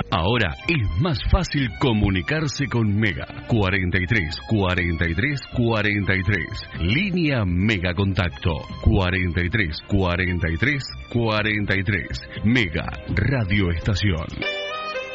Ahora es más fácil comunicarse con Mega. 43 43 43. Línea Mega Contacto. 43 43 43. Mega Radio Estación.